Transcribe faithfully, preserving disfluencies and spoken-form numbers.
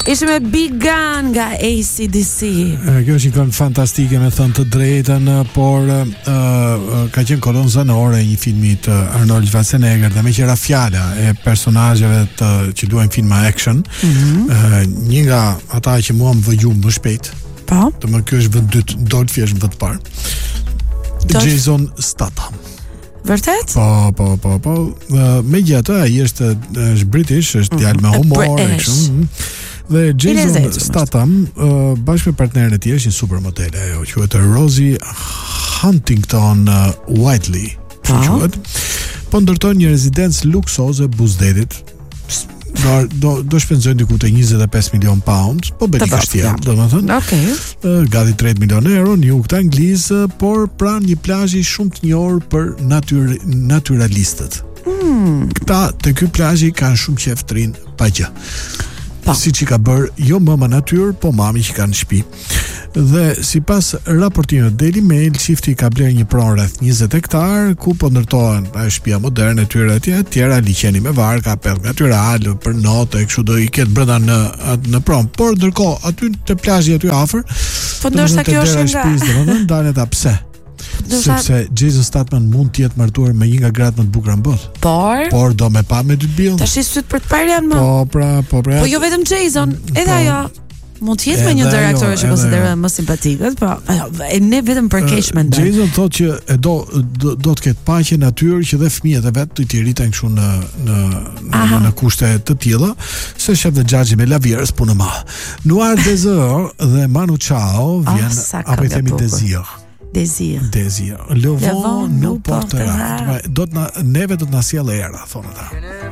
Ishte me Big Gun nga A C D C. Kjo është një këngë fantastike, me thënë të drejtën, por uh, uh, ka qenë kolon zanore e një filmi të Arnold Schwarzenegger, dhe me që era fjala e personazheve të që luajnë filma action, mm-hmm. uh, një nga ata që mua më vëgju më shpejt. Po. Të më kjo është vend dytë, Dolph është vend parë. Jason Statham. Vërtet? Po, po, po, po. Uh, Megjithatë, ai është është british, është djalë me humor e kështu. Dhe Jason Statham uh, bashkë me partneren e tij është një supermodele, ajo quhet Rosie Huntington uh, Whiteley. Quhet. Po ndërton një rezidencë luksoze buzdetit. Do do, do shpenzojnë diku te njëzet e pesë milion pound, po bëni kështia, domethënë. Okej. Okay. Gati tridhjetë milion euro në jug të Anglisë, por pranë një plazhi shumë të njohur për natyr, naturalistët. Mm. Këta te ky plazhi kanë shumë qejf të rinë pa gjë. Pa. Si që ka bërë, jo mëma natyrë, po mami që ka në shtëpi. Dhe si pas raportimit Daily Mail, çifti ka blerë një pronë rreth njëzet hektar, ku po ndërtohen shtëpia moderne, tyre etj, tjera liçeni me var, ka pellë natyral, për notë, kështu do i ketë brenda në në pronë. Por ndërkohë, aty te plazhi aty afër, po ndoshta kjo është nga domethënë dalën ta pse? Sepse Jason Statham mund të jetë martuar me një nga gratë më të bukura në botë. Por, por do me pa me dy bill. Tash i syt për të parë janë më. Po, pra, po, pra. Po jo vetëm Jason, edhe po, ajo mund të jetë me një ndër aktorë që konsiderohen më simpatikët, po e ne vetëm për keq mendoj. Jason thotë që e do do, do të ketë paqe natyrë, që dhe fëmijët e vet të i rriten kështu në në në, në kushte të tilla, se shef dhe xhaxhi me lavierës punë më. Noir Désir dhe Manu Chao vjen oh, apo i themi Désir. Désir. Désir. Le vent nous portera. Do të na neve do të na sjellë era, thonë ata.